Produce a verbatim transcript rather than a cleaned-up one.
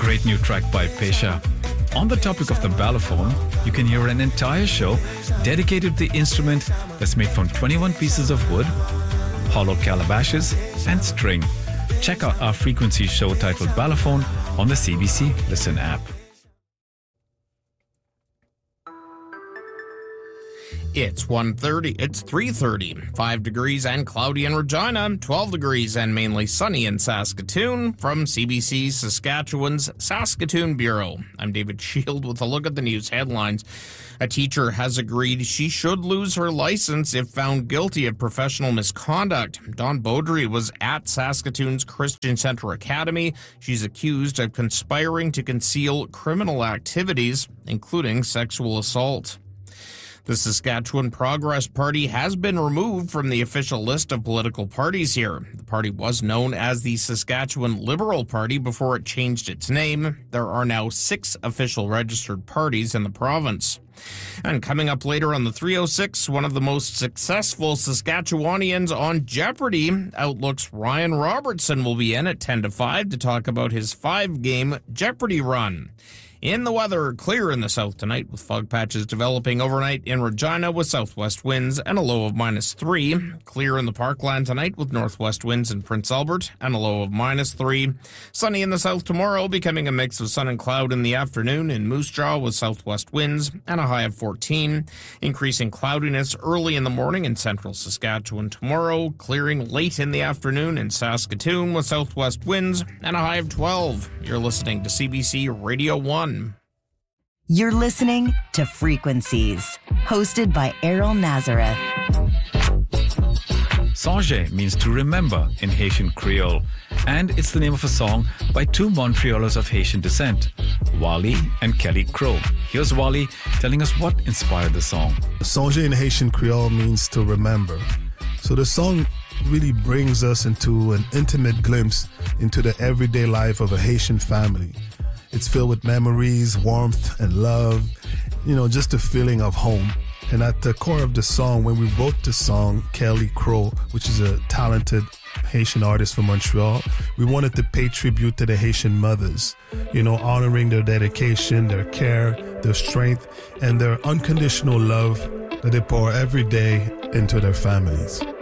great new track by Pesha. On the topic of the balafon, you can hear an entire show dedicated to the instrument that's made from twenty-one pieces of wood, hollow calabashes, and string. Check out our frequency show titled Balafon on the C B C Listen app. It's one thirty, it's three thirty, five degrees and cloudy in Regina, twelve degrees and mainly sunny in Saskatoon. From C B C Saskatchewan's Saskatoon Bureau, I'm David Shield with a look at the news headlines. A teacher has agreed she should lose her license if found guilty of professional misconduct. Dawn Beaudry was at Saskatoon's Christian Centre Academy. She's accused of conspiring to conceal criminal activities, including sexual assault. The Saskatchewan Progress Party has been removed from the official list of political parties here. The party was known as the Saskatchewan Liberal Party before it changed its name. There are now six official registered parties in the province. And coming up later on the three oh six, one of the most successful Saskatchewanians on Jeopardy! Outlook's Ryan Robertson will be in at ten to five to talk about his five-game Jeopardy! Run. In the weather, clear in the south tonight with fog patches developing overnight in Regina with southwest winds and a low of minus three. Clear in the Parkland tonight with northwest winds in Prince Albert and a low of minus three. Sunny in the south tomorrow, becoming a mix of sun and cloud in the afternoon in Moose Jaw with southwest winds and a high of fourteen. Increasing cloudiness early in the morning in central Saskatchewan tomorrow. Clearing late in the afternoon in Saskatoon with southwest winds and a high of twelve. You're listening to C B C Radio one. You're listening to Frequencies, hosted by Errol Nazareth. Songe means to remember in Haitian Creole, and it's the name of a song by two Montrealers of Haitian descent, Wally and Kelly Crow. Here's Wally telling us what inspired the song. Songe in Haitian Creole means to remember. So the song really brings us into an intimate glimpse into the everyday life of a Haitian family. It's filled with memories, warmth, and love, you know, just a feeling of home. And at the core of the song, when we wrote the song, Kelly Crow, which is a talented Haitian artist from Montreal, we wanted to pay tribute to the Haitian mothers, you know, honoring their dedication, their care, their strength, and their unconditional love that they pour every day into their families.